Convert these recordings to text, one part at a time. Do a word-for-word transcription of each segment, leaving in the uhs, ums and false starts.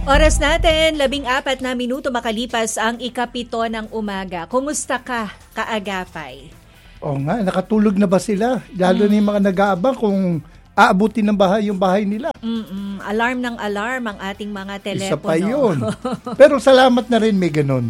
Oras natin, labing apat na minuto makalipas ang ikapito ng umaga. Kumusta ka, kaagapay? Oo nga, nakatulog na ba sila? Lalo mm. na yung mga nag-aabang kung aabutin ng bahay yung bahay nila. Mm-mm. Alarm ng alarm ang ating mga telepono. Isa pa yun. Pero salamat na rin may ganun.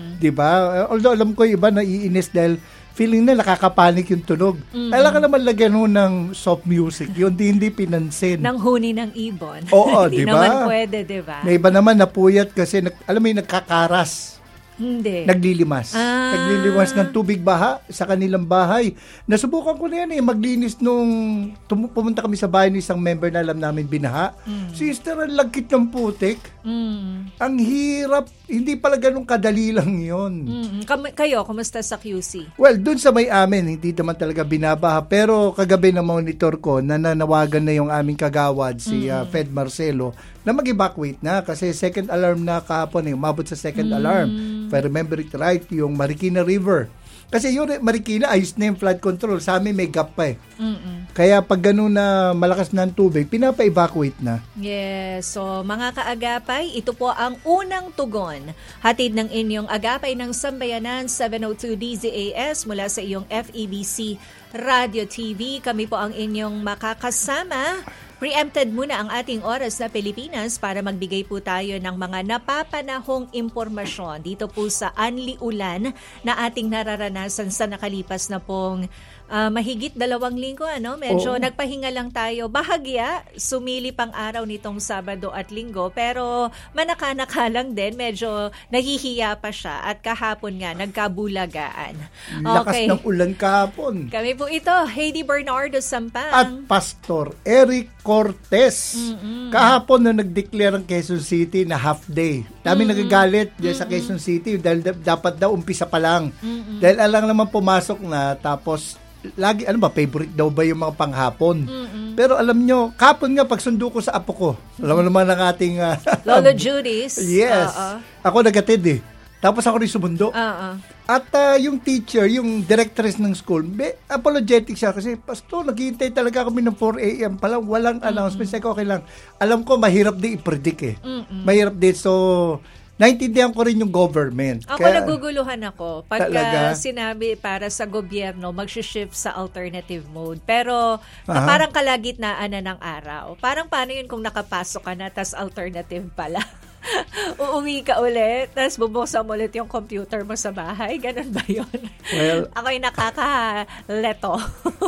Diba? Although alam ko yung iba naiinis dahil feeling na nakakapanik yung tunog. Mm-hmm. Alam ka naman lagyan ho ng soft music. Yun di hindi pinansin. Nang huni ng ibon. Oo, di diba? naman pwede, diba? May iba naman napuyat kasi, alam mo yung nagkakaras. Hindi. Naglilimas. Ah. Naglilimas ng tubig baha sa kanilang bahay. Nasubukan ko na yan eh. Maglinis nung tum- pumunta kami sa bahay ng isang member na alam namin binaha. Mm. Sister, ang lagkit ng putik. Mm. Ang hirap. Hindi pala ganun kadali lang yun. Mm. Kam- kayo, kumusta sa Q C? Well, dun sa may amin, hindi naman talaga binabaha. Pero kagabi na monitor ko, nananawagan na yung aming kagawad, si uh, Fed Marcelo, na mag-evacuate na kasi second alarm na kahapon eh, umabot sa second mm. alarm. If I remember it right, yung Marikina River. Kasi yung Marikina, ayos na yung flood control. Sa amin may gap pa eh. Mm-mm. Kaya pag gano'n na malakas na ang tubig, pinapa-evacuate na. Yes. So, mga kaagapay, ito po ang unang tugon. Hatid ng inyong agapay ng Sambayanan seven oh two D Z A S mula sa iyong F E B C Radio T V. Kami po ang inyong makakasama. Preempted muna ang ating oras na Pilipinas para magbigay po tayo ng mga napapanahong impormasyon dito po sa Anli Ulan na ating nararanasan sa nakalipas na pong uh, mahigit dalawang linggo. Ano? Medyo Oo. nagpahinga lang tayo. Bahagya, sumili pang araw nitong Sabado at Linggo pero manaka-naka lang din. Medyo nahihiya pa siya at kahapon nga nagkabulagaan. Lakas okay. ng ulan kahapon. Kami po ito, Heidi Bernardo Sampang. At Pastor Eric Cortez. Mm-mm. Kahapon nung nag-declare ang Quezon City na half day. Dami Mm-mm. nagagalit dyan sa Quezon City dahil d- dapat daw umpisa pa lang. Mm-mm. Dahil alang naman pumasok na tapos lagi, ano ba, favorite daw ba yung mga panghapon? Mm-mm. Pero alam nyo, kahapon nga pagsundo ko sa apo ko. Alam mo naman ang ating uh, Lolo Judy's. Yes. Uh-uh. Ako nagatid eh. Tapos ako rin sumundo. Uh-uh. At uh, yung teacher, yung directress ng school, be, apologetic siya kasi, Pastor, naghihintay talaga kami ng four a.m. pala, walang mm-hmm. announcement. Sabi ko, okay lang. Alam ko, mahirap din i-predict eh. Mm-hmm. Mahirap din. So, naintindihan ko rin yung government. Ako Kaya, naguguluhan ako. Pagka talaga? Sinabi para sa gobyerno, mag-shift sa alternative mode. Pero uh-huh. parang kalagitnaan na ng araw. Parang paano yun kung nakapasok ka na, tas alternative pala? Uuwi ka ulit, tapos bubuksan mo ulit yung computer mo sa bahay. Ganon ba yun? Well, ako'y nakaka-leto.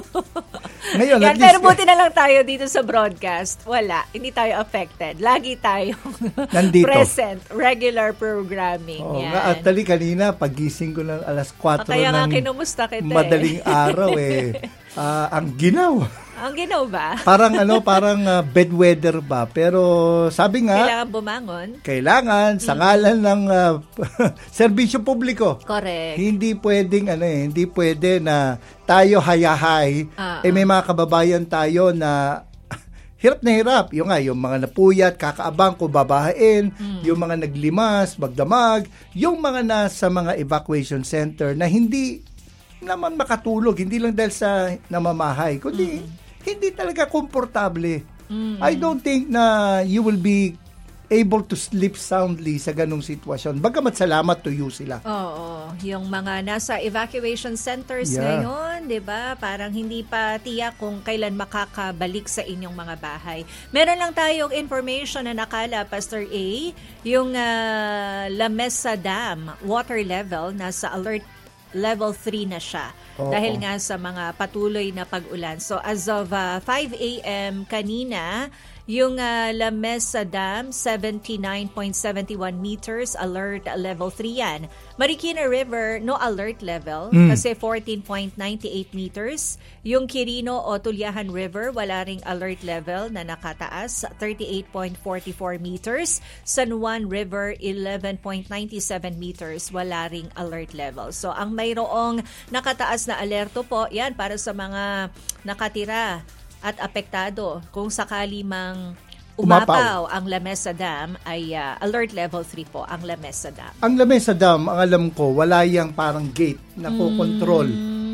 Ngayon, yan, pero buti na lang tayo dito sa broadcast. Wala, hindi tayo affected. Lagi tayong present, regular programming. Oo, yan. Nga, at tali kanina, pagising ko ng alas kwatro kaya ng kinumusta kita, madaling eh. araw eh. Uh, ang ginaw. Ang ginaw ba? Parang ano, parang uh, bedweather ba? Pero sabi nga, kailangan bumangon. Kailangan sa ngalan mm. ng uh, serbisyo publiko. Correct. Hindi pwedeng ano eh, hindi pwede na tayo hayahay. Uh-uh. Eh may mga kababayan tayo na hirap na hirap. Yung nga, yung mga napuyat, kakaabang ko, babahain, mm. yung mga naglimas, magdamag, yung mga nasa mga evacuation center na hindi naman makatulog, hindi lang dahil sa namamahay, kundi mm. hindi talaga komportable. Mm. I don't think na you will be able to sleep soundly sa ganung sitwasyon. Bagamat salamat to you sila. Oo, yung mga nasa evacuation centers yeah. ngayon, 'di ba? Parang hindi pa tiyak kung kailan makakabalik sa inyong mga bahay. Meron lang tayong information na nakala, Pastor A, yung uh, La Mesa Dam water level nasa alert level three na siya. Oh, dahil oh. nga sa mga patuloy na pag-ulan. So as of uh, five a.m. kanina, yung uh, La Mesa Dam, seventy-nine point seven one meters, alert level three yan. Marikina River, no alert level, mm. kasi fourteen point nine eight meters. Yung Quirino o Tulyahan River, wala ring alert level na nakataas, thirty-eight point four four meters. San Juan River, eleven point nine seven meters, wala ring alert level. So, ang mayroong nakataas na alerto po, yan, para sa mga nakatira at apektado kung sakali mang umapaw, umapaw ang La Mesa Dam ay uh, alert level three po ang La Mesa Dam. Ang La Mesa Dam, ang alam ko, wala yang parang gate na po control. Mm.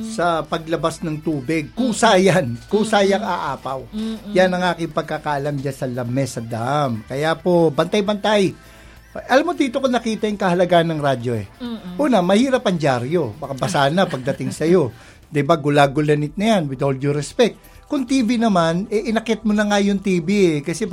sa paglabas ng tubig. Kusa yan. Kusa yang aapaw. Mm-mm. Yan ang aking pagkakaalam dyan sa La Mesa Dam. Kaya po, bantay-bantay. Alam mo, dito ko nakita yung kahalagahan ng radyo eh. Mm-mm. Una, mahirap ang dyaryo. Baka basa na pagdating sa'yo. Diba, gulagulanit na yan, with all due respect. Kung T V naman, eh, inakit mo na nga yung T V eh. Kasi